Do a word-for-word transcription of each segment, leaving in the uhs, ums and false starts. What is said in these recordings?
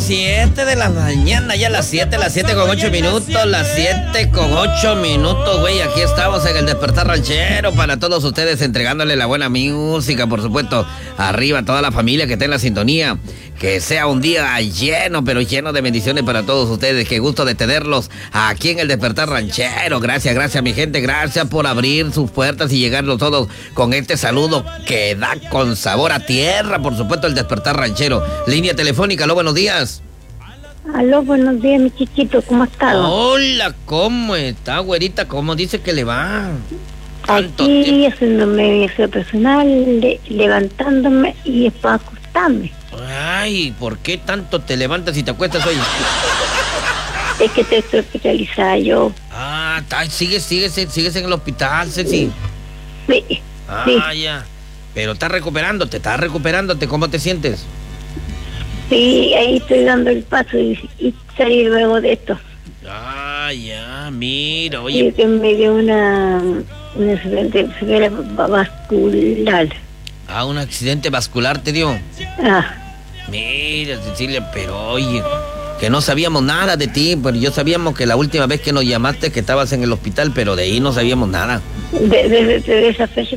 siete de la mañana, ya las siete, las siete con ocho minutos, las siete con ocho minutos, güey. Aquí estamos en el Despertar Ranchero para todos ustedes, entregándole la buena música, por supuesto. Arriba toda la familia que está en la sintonía. Que sea un día lleno, pero lleno de bendiciones para todos ustedes. Qué gusto de tenerlos aquí en el Despertar Ranchero. Gracias, gracias, mi gente. Gracias por abrir sus puertas y llegarnos todos con este saludo que da con sabor a tierra. Por supuesto, el Despertar Ranchero. Línea telefónica, aló, buenos días. Aló, buenos días, mi chiquito. ¿Cómo estás? Hola, ¿cómo está, güerita? ¿Cómo dice que le va? Tanto Aquí tiempo. Haciéndome mi aseo personal, le, levantándome y es para acostarme. Ay, ¿por qué tanto te levantas y te acuestas hoy? Es que te estoy hospitalizada yo. Ah, sigues, sigues, sigues en el hospital, Ceci. Sí. Ah, sí. ya. Pero estás recuperándote, estás recuperándote. ¿Cómo te sientes? Sí, ahí estoy dando el paso y, y salí luego de esto. Ah, ya, mira, oye. Sí, que me dio una, un accidente vascular. Ah, un accidente vascular te dio. Ah. Mira, Cecilia, pero oye, que no sabíamos nada de ti, pero yo sabíamos que la última vez que nos llamaste que estabas en el hospital, pero de ahí no sabíamos nada. Desde de, de, de esa fecha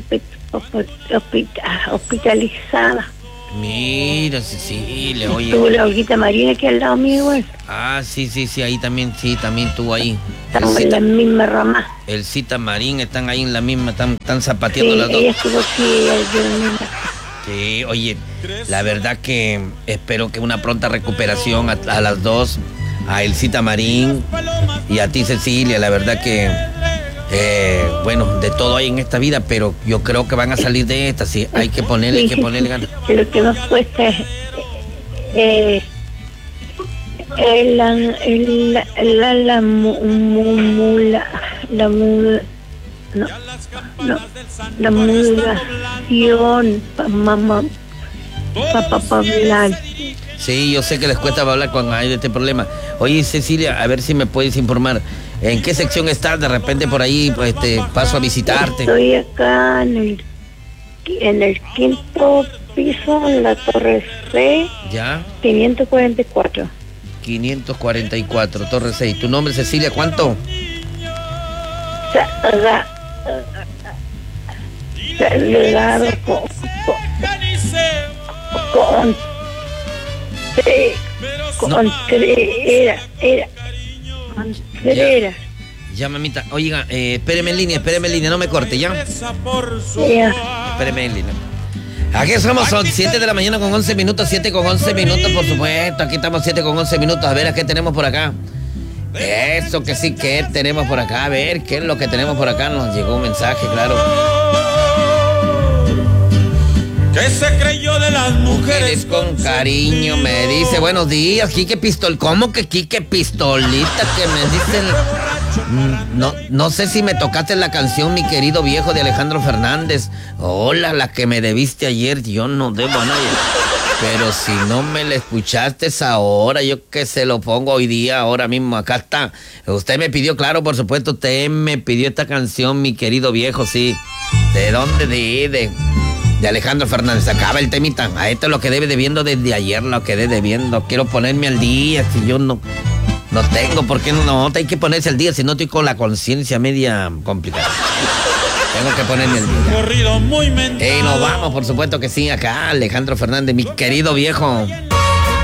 hospitalizada. Mira, Cecilia, oye. Tuvo la Olguita Marina aquí al lado mío igual. Ah, sí, sí, sí, ahí también, sí, también tú ahí. Estamos en la misma rama. El Cita Marín, están ahí en la misma, están, están zapateando sí, las dos. Ella estuvo aquí, ella, sí, oye, la verdad que espero que una pronta recuperación a, a las dos, a El Cita Marín y a ti, Cecilia. La verdad que, eh, bueno, de todo hay en esta vida, pero yo creo que van a salir de esta, sí, hay que ponerle, hay que ponerle ganas. Lo que nos cuesta es eh, el, el, el, la, la, la, mula, la mula, no, no, la mulación, mamá, papá, pa, hablar. Sí, yo sé que les cuesta hablar cuando hay este problema. Oye, Cecilia, a ver si me puedes informar. ¿En qué sección estás? De repente por ahí pues, te paso a visitarte. Estoy acá en el, en el quinto piso, en la Torre C. ¿Ya? quinientos cuarenta y cuatro. quinientos cuarenta y cuatro, Torre seis. ¿Tu nombre, Cecilia, cuánto? Saludado con... con... con... era, era... Contreras. Ya, ya, mamita. Oiga, eh, espéreme en línea, espéreme en línea, no me corte, ¿ya? Ya. Espéreme en línea. Aquí estamos, son siete de la mañana con once minutos, siete con once minutos, por supuesto. Aquí estamos siete con once minutos. A ver, ¿a qué tenemos por acá? Eso que sí, ¿qué tenemos por acá? A ver, ¿qué es lo que tenemos por acá? Nos llegó un mensaje, claro. ¿Qué se creyó de las mujeres con cariño? Me dice, buenos días, Quique Pistol. ¿Cómo que Quique Pistolita? Que me dicen... No, no sé si me tocaste la canción, mi querido viejo, de Alejandro Fernández. Hola, la que me debiste ayer. Yo no debo a nadie. Pero si no me la escuchaste ahora, yo que se lo pongo hoy día, ahora mismo. Acá está. Usted me pidió, claro, por supuesto, usted me pidió esta canción, mi querido viejo, sí. ¿De dónde? De... de De Alejandro Fernández. Acaba el temita. A esto es lo que debe debiendo desde ayer, lo quedé debiendo. Quiero ponerme al día. Si yo no, no tengo, ¿por qué no? No, hay que ponerse al día, si no estoy con la conciencia media complicada. Tengo que ponerme al día. Corrido muy mentado. Y nos vamos, por supuesto que sí, acá Alejandro Fernández, mi querido viejo.